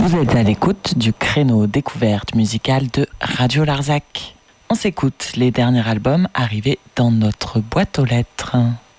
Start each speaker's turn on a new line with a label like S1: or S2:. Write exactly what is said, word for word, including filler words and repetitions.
S1: Vous êtes à l'écoute du créneau découverte musicale de Radio Larzac. On s'écoute les derniers albums arrivés dans notre boîte aux lettres.